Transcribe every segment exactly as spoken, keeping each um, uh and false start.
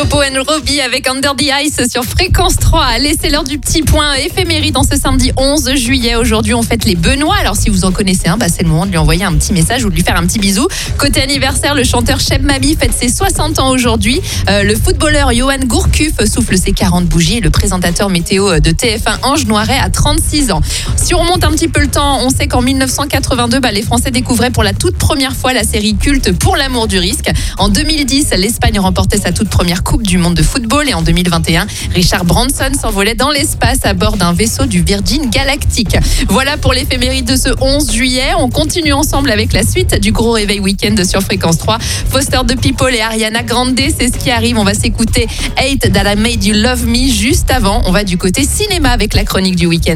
Topo and Robbie avec Under the Ice sur Fréquence trois. Allez, c'est l'heure du petit point éphéméride en ce samedi onze juillet. Aujourd'hui, on fête les Benoît. Alors, si vous en connaissez un, bah, c'est le moment de lui envoyer un petit message ou de lui faire un petit bisou. Côté anniversaire, le chanteur Cheb Mami fête ses soixante ans aujourd'hui. Euh, le footballeur Johan Gourcuff souffle ses quarante bougies. Et le présentateur météo de T F un, Ange Noiret, a trente-six ans. Si on remonte un petit peu le temps, on sait qu'en dix-neuf cent quatre-vingt-deux, bah, les Français découvraient pour la toute première fois la série culte Pour l'amour du risque. En deux mille dix, l'Espagne remportait sa toute première Coupe du monde de football et en deux mille vingt et un, Richard Branson s'envolait dans l'espace à bord d'un vaisseau du Virgin Galactic. Voilà pour l'éphéméride de ce onze juillet. On continue ensemble avec la suite du gros réveil week-end sur Fréquence trois. Foster the People et Ariana Grande, c'est ce qui arrive. On va s'écouter Hate That I Made You Love Me. Juste avant, on va du côté cinéma avec la chronique du week-end.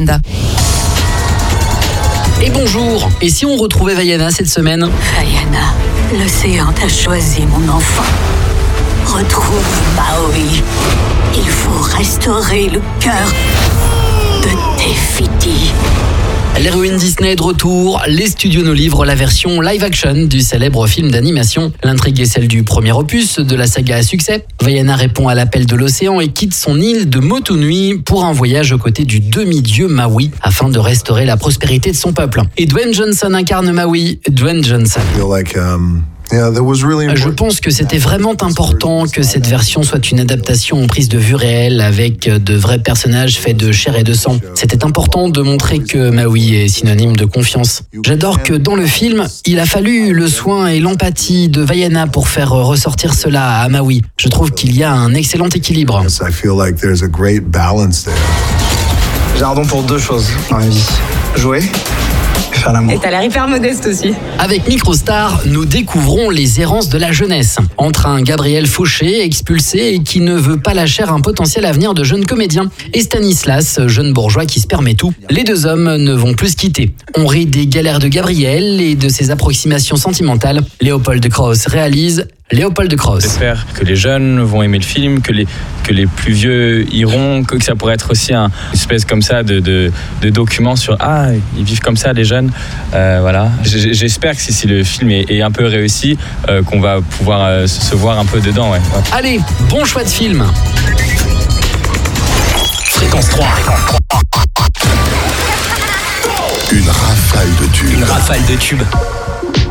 Et bonjour. Et si on retrouvait Vaiana cette semaine ? Vaiana, l'océan t'a choisi, mon enfant. Retrouve Maui. Il faut restaurer le cœur de Tefiti. L'héroïne Disney est de retour. Les studios nous livrent la version live-action du célèbre film d'animation. L'intrigue est celle du premier opus de la saga à succès. Vaiana répond à l'appel de l'océan et quitte son île de Motunui pour un voyage aux côtés du demi-dieu Maui afin de restaurer la prospérité de son peuple. Et Dwayne Johnson incarne Maui. Dwayne Johnson. Je pense que c'était vraiment important que cette version soit une adaptation en prise de vue réelle avec de vrais personnages faits de chair et de sang. C'était important de montrer que Maui est synonyme de confiance. J'adore que dans le film, il a fallu le soin et l'empathie de Vaiana pour faire ressortir cela à Maui. Je trouve qu'il y a un excellent équilibre. J'ai un don pour deux choses dans la vie. Jouer et faire l'amour. Et t'as l'air hyper modeste aussi. Avec Microstar, nous découvrons les errances de la jeunesse. Entre un Gabriel fauché, expulsé et qui ne veut pas lâcher un potentiel avenir de jeune comédien, et Stanislas, jeune bourgeois qui se permet tout, les deux hommes ne vont plus se quitter. On rit des galères de Gabriel et de ses approximations sentimentales. Léopold Krauss réalise Léopold Krauss. J'espère que les jeunes vont aimer le film, que les, que les plus vieux iront, que ça pourrait être aussi un, une espèce comme ça de, de, de document sur « Ah, ils vivent comme ça les jeunes euh, ». Voilà. J'espère que si, si le film est, est un peu réussi, euh, qu'on va pouvoir euh, se voir un peu dedans. Ouais. Allez, bon choix de film. Fréquence trois. Une rafale de tubes. Une rafale de tubes.